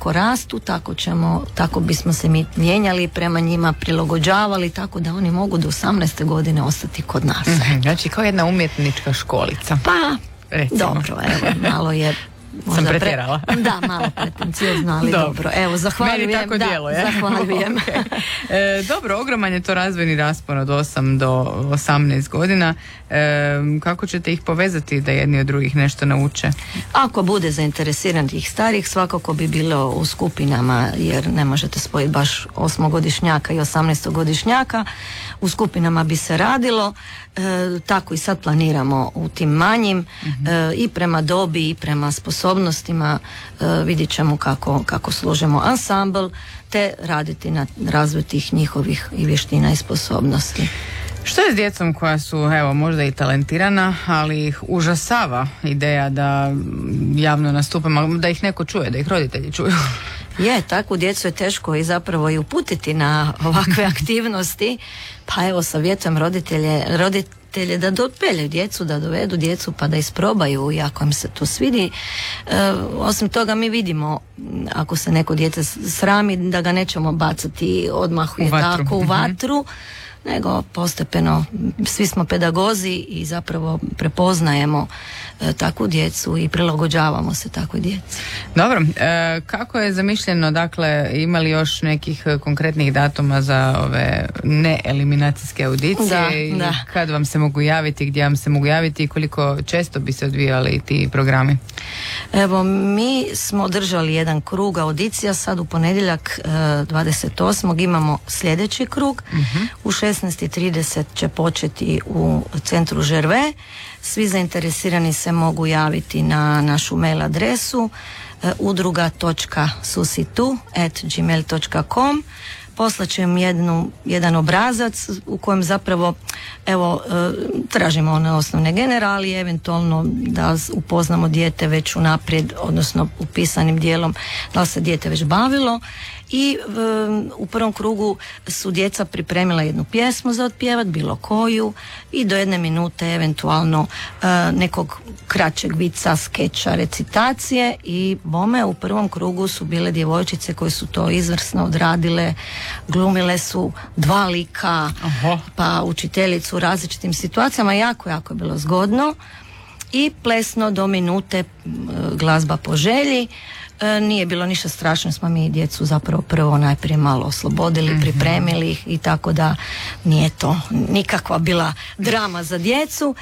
kako rastu, tako bismo se mi mijenjali prema njima, prilagođavali, tako da oni mogu do 18. godine ostati kod nas. Znači kao jedna umjetnička školica. Pa, recimo. Dobro, evo, malo je sam pretjerala. Da, malo pretenciozno, ali dobro. Evo, zahvaljujem. Meni tako djeluje. Zahvaljujem. Okay. Dobro, ogroman je to razvojni raspon od 8 do 18 godina. Kako ćete ih povezati da jedni od drugih nešto nauče? Ako bude zainteresiranih starih, svakako bi bilo u skupinama, jer ne možete spojiti baš 8-godišnjaka i 18-godišnjaka. U skupinama bi se radilo. Tako i sad planiramo u tim manjim, i prema dobi i prema sposobnostima. Vidjet ćemo kako složimo ansambl, te raditi na razvoju tih njihovih i vještina i sposobnosti. Što je s djecom koja su, evo, možda i talentirana, ali ih užasava ideja da javno nastupamo, da ih neko čuje, da ih roditelji čuju? Takvu djecu je teško i zapravo i uputiti na ovakve aktivnosti. Pa evo, savjetujem roditelje da dopeljaju djecu, da dovedu djecu pa da isprobaju i ako im se to svidi. Osim toga mi vidimo, ako se neko dijete srami, da ga nećemo bacati odmah u vatru, nego postepeno, svi smo pedagozi i zapravo prepoznajemo takvu djecu i prilagođavamo se takvoj djeci. Dobro, kako je zamišljeno, dakle, ima li još nekih konkretnih datuma za ove neeliminacijske audicije? Da. Kad vam se mogu javiti, gdje vam se mogu javiti i koliko često bi se odvijali ti programi? Evo, mi smo održali jedan krug audicija, sad u ponedjeljak 28. imamo sljedeći krug. U 16:30 će početi u centru Žerve. Svi zainteresirani se mogu javiti na našu mail adresu udruga.susitu@gmail.com. Poslaću im jedan obrazac u kojem zapravo tražimo one osnovne generalije, eventualno da upoznamo dijete već unaprijed, odnosno upisanim dijelom da li se dijete već bavilo. I u prvom krugu su djeca pripremila jednu pjesmu za otpjevat, bilo koju, i do 1 minute eventualno nekog kraćeg vica, skeča, recitacije. I bome, u prvom krugu su bile djevojčice koje su to izvrsno odradile, glumile su 2 lika, pa učiteljicu u različitim situacijama, jako je bilo zgodno. I plesno do minute, glazba po želji. Nije bilo ništa strašno, smo mi djecu zapravo prvo najprije malo oslobodili, pripremili ih, i tako da nije to nikakva bila drama za djecu.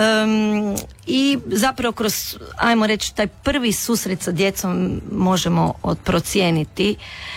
I zapravo kroz, ajmo reći, taj prvi susret sa djecom možemo procijeniti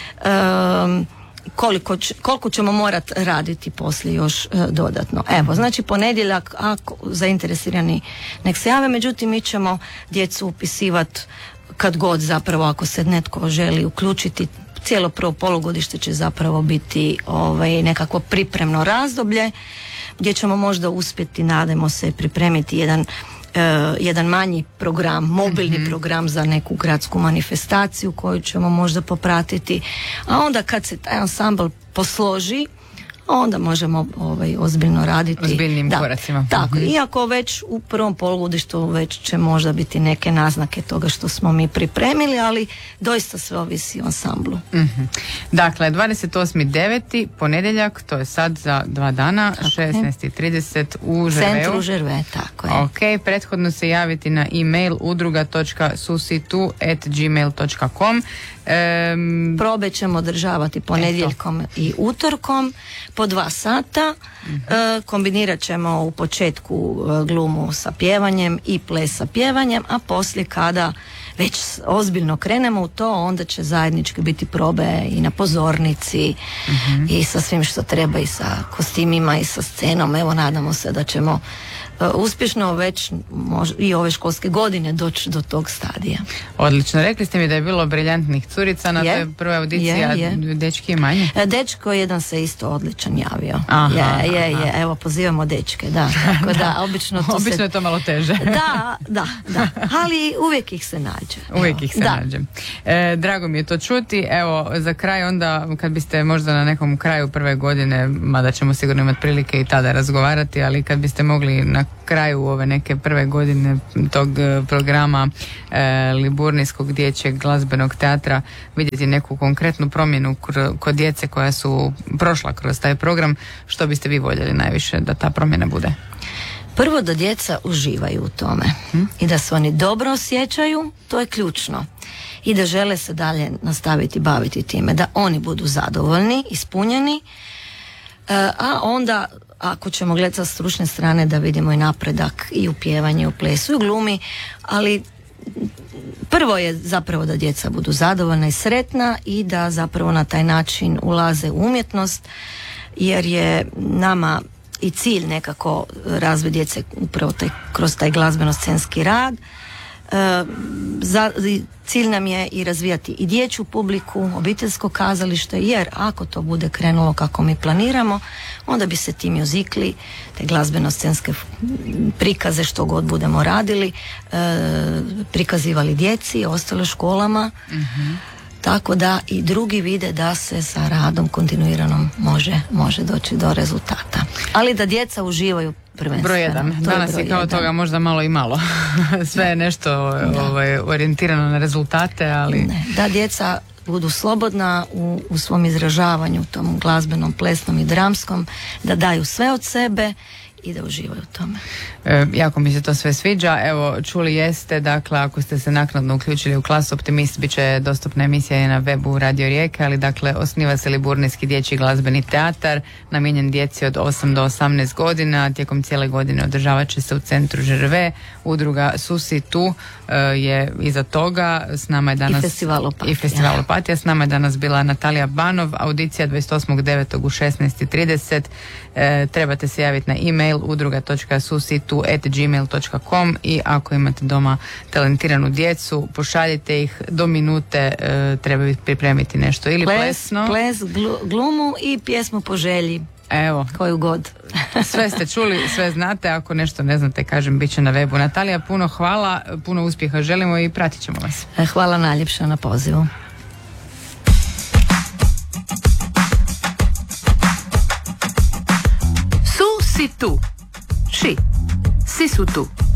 koliko ćemo morati raditi poslije još dodatno. Evo, znači ponedjeljak, ako zainteresirani nek se jave, međutim mi ćemo djecu upisivati kad god, zapravo, ako se netko želi uključiti. Cijelo prvo polugodište će zapravo biti nekakvo pripremno razdoblje gdje ćemo možda uspjeti, nadamo se, pripremiti jedan manji program, mobilni program za neku gradsku manifestaciju koju ćemo možda popratiti, a onda kad se taj ansambl posloži, onda možemo ozbiljno raditi. Ozbiljnim koracima. Tako, iako već u prvom polugodištu već će možda biti neke naznake toga što smo mi pripremili, ali doista sve ovisi o ansamblu. Dakle, 28.9. ponedjeljak, to je sad za 2 dana, 16:30 u Žerveu. Centru Žerve, tako je. Ok, prethodno se javiti na e-mail udruga.susitu@gmail.com. Probe ćemo održavati ponedjeljkom i utorkom po 2 sata. Kombinirat ćemo u početku glumu sa pjevanjem i ples sa pjevanjem, a poslije kada već ozbiljno krenemo u to, onda će zajednički biti probe i na pozornici i sa svim što treba, i sa kostimima i sa scenom. Evo, nadamo se da ćemo uspješno već i ove školske godine doći do tog stadija. Odlično. Rekli ste mi da je bilo briljantnih curica na toj prvoj audiciji, a dečki manje? Dečko jedan se isto odličan javio. Je. Evo, pozivamo dečke, da. Tako da, obično je to malo teže. Da. Ali uvijek ih se nađe. Nađe. Drago mi je to čuti. Evo, za kraj onda, kad biste možda na nekom kraju prve godine, mada ćemo sigurno imati prilike i tada razgovarati, ali kad biste mogli na kraju ove neke prve godine tog programa Liburnijskog dječjeg glazbenog teatra vidjeti neku konkretnu promjenu kod djece koja su prošla kroz taj program, što biste vi voljeli najviše da ta promjena bude? Prvo, da djeca uživaju u tome i da se oni dobro osjećaju, to je ključno. I da žele se dalje nastaviti baviti time, da oni budu zadovoljni, ispunjeni, a onda ako ćemo gledati sa stručne strane da vidimo i napredak i u pjevanju, i u plesu, i u glumi, ali prvo je zapravo da djeca budu zadovoljna i sretna i da zapravo na taj način ulaze u umjetnost, jer je nama i cilj nekako razvoj djece upravo kroz taj glazbeno-scenski rad. Cilj nam je i razvijati i dječju publiku, obiteljsko kazalište, jer ako to bude krenulo kako mi planiramo, onda bi se ti mjuzikli, te glazbeno-scenske prikaze, što god budemo radili, prikazivali djeci, ostale školama, tako da i drugi vide da se sa radom kontinuiranom može doći do rezultata. Ali da djeca uživaju prvenstveno. Broj jedan. Danas je kao toga možda malo i malo. Sve je nešto orijentirano na rezultate, ali... Ne. Da djeca budu slobodna u svom izražavanju, tom glazbenom, plesnom i dramskom, da daju sve od sebe i da uživaju u tome. Jako mi se to sve sviđa. Evo, čuli jeste, dakle, ako ste se naknadno uključili u Klasu Optimist, bit će dostupna emisija i na webu Radio Rijeka, ali dakle, osniva se Liburnijski dječji glazbeni teatar, namijenjen djeci od 8 do 18 godina. Tijekom cijele godine održavat će se u centru Žerve. Udruga Susi tu je iza toga. S nama je danas... I Festival Opatija. S nama je danas bila Natalija Banov. Audicija 28.9. u 16:30. Trebate se javiti na e-mail udruga.susitu@gmail.com i ako imate doma talentiranu djecu, pošaljite ih do minute, treba pripremiti nešto ili plesno. Ples, glumu i pjesmu po želji. Evo. Koju god. Sve ste čuli, sve znate, ako nešto ne znate, kažem, bit će na webu. Natalija, puno hvala, puno uspjeha želimo i pratit ćemo vas. Hvala najljepša na pozivu. Su si tu. Si su tu.